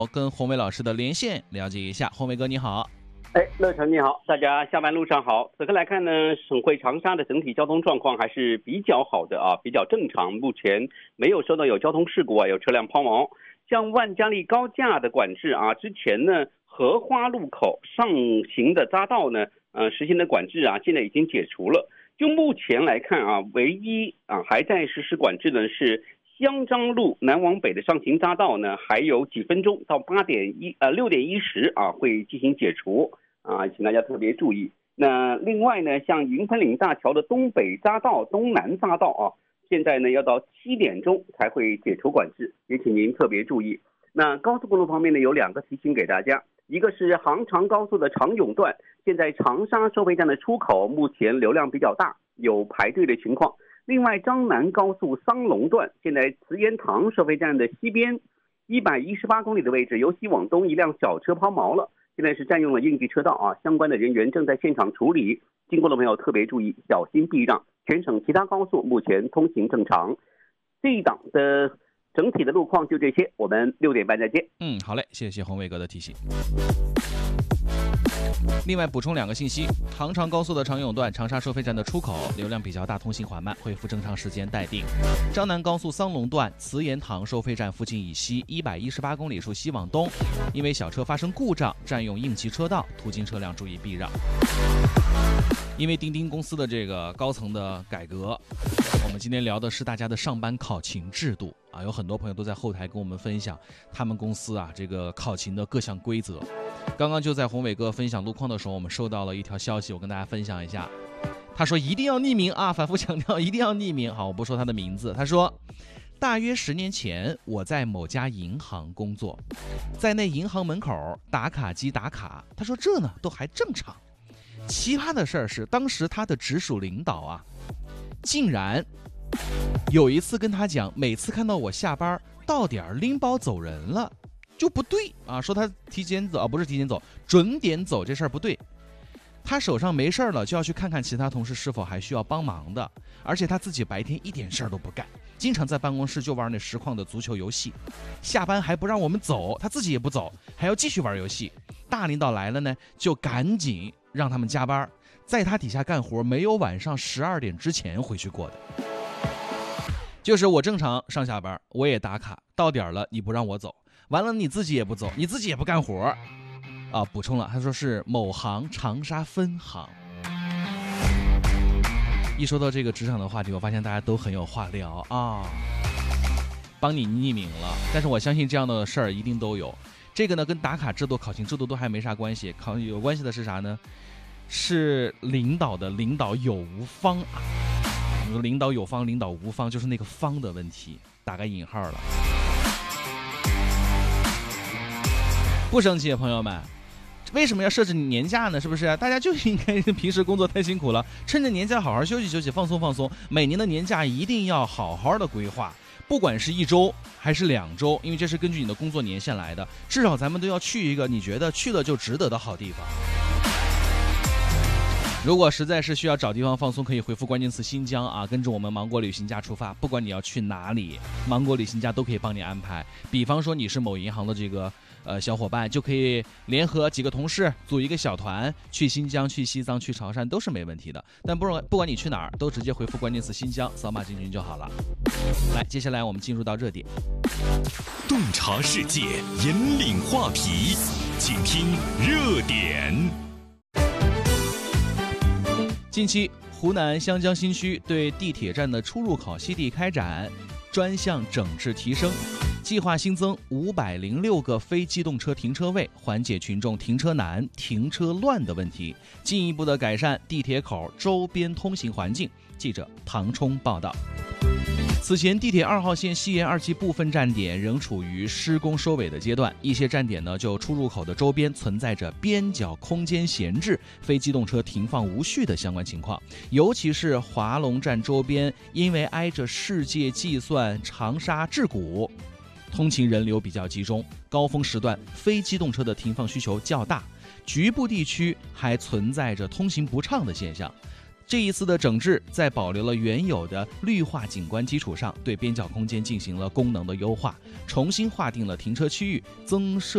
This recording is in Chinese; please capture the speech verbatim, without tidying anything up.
我跟宏伟老师的连线了解一下。宏伟哥你好。 哎，乐成你好，大家下班路上好。此刻来看呢，省会长沙的整体交通状况还是比较好的啊，比较正常，目前没有受到有交通事故啊，有车辆抛锚。像万家丽高架的管制啊，之前呢荷花路口上行的匝道呢，呃实行的管制啊，现在已经解除了。就目前来看啊，唯一啊还在实施管制的是香樟路南往北的上行匝道呢，还有几分钟到八点一呃六点一十啊会进行解除啊，请大家特别注意。那另外呢，像云喷岭大桥的东北匝道、东南匝道啊，现在呢要到七点钟才会解除管制，也请您特别注意。那高速公路方面呢，有两个提醒给大家，一个是杭长高速的长永段，现在长沙收费站的出口目前流量比较大，有排队的情况。另外，张南高速桑龙段，现在慈颜堂收费站的西边一百一十八公里的位置，由西往东一辆小车抛锚了，现在是占用了应急车道啊，相关的人员正在现场处理，经过的朋友特别注意，小心避让。全省其他高速目前通行正常。这一档的整体的路况就这些，我们六点半再见。 嗯，好嘞，谢谢宏伟哥的提醒。另外补充两个信息，杭长高速的长永段长沙收费站的出口流量比较大，通行缓慢，恢复正常时间待定。张南高速桑龙段慈颜堂收费站附近以西一百一十八公里处西往东，因为小车发生故障占用应急车道，途经车辆注意避让。因为钉钉公司的这个高层的改革，我们今天聊的是大家的上班考勤制度啊，有很多朋友都在后台跟我们分享他们公司啊这个考勤的各项规则。刚刚就在宏伟哥分享路况的时候，我们收到了一条消息，我跟大家分享一下。他说一定要匿名啊，反复强调一定要匿名。好，我不说他的名字。他说，大约十年前，我在某家银行工作，在那银行门口打卡机打卡。他说这呢都还正常。奇葩的事儿是，当时他的直属领导啊，竟然有一次跟他讲，每次看到我下班到点拎包走人了，就不对啊，说他提前走啊，不是提前走，准点走，这事儿不对。他手上没事了，就要去看看其他同事是否还需要帮忙的，而且他自己白天一点事儿都不干，经常在办公室就玩那实况的足球游戏，下班还不让我们走，他自己也不走，还要继续玩游戏。大领导来了呢，就赶紧让他们加班，在他底下干活，没有晚上十二点之前回去过的。就是我正常上下班，我也打卡，到点了你不让我走，完了你自己也不走，你自己也不干活啊。补充了，他说是某行长沙分行。一说到这个职场的话题，我发现大家都很有话聊啊。帮你匿名了，但是我相信这样的事儿一定都有。这个呢跟打卡制度、考勤制度都还没啥关系，考有关系的是啥呢？是领导的领导有无方啊。领导有方，领导无方，就是那个方的问题，打个引号了。不生气，朋友们。为什么要设置年假呢？是不是大家就应该平时工作太辛苦了，趁着年假好好休息休息，放松放松。每年的年假一定要好好的规划，不管是一周还是两周，因为这是根据你的工作年限来的，至少咱们都要去一个你觉得去了就值得的好地方。如果实在是需要找地方放松，可以回复关键词新疆啊，跟着我们芒果旅行家出发，不管你要去哪里，芒果旅行家都可以帮你安排。比方说你是某银行的这个呃小伙伴，就可以联合几个同事组一个小团去新疆、去西藏、去潮汕都是没问题的。但不不管你去哪儿，都直接回复关键词新疆，扫码进群就好了。来，接下来我们进入到热点， 洞察世界，引领话题，请听热点。 近期，湖南湘江新区对地铁站的出入口西地开展专项整治提升，计划新增五百零六个非机动车停车位，缓解群众停车难、停车乱的问题，进一步的改善地铁口周边通行环境。记者唐冲报道。此前，地铁二号线西延二期部分站点仍处于施工收尾的阶段，一些站点呢就出入口的周边存在着边角空间闲置、非机动车停放无序的相关情况。尤其是华龙站周边，因为挨着世界计算长沙智谷，通勤人流比较集中，高峰时段非机动车的停放需求较大，局部地区还存在着通行不畅的现象。 这一次的整治，在保留了原有的绿化景观基础上，对边角空间进行了功能的优化，重新划定了停车区域，增设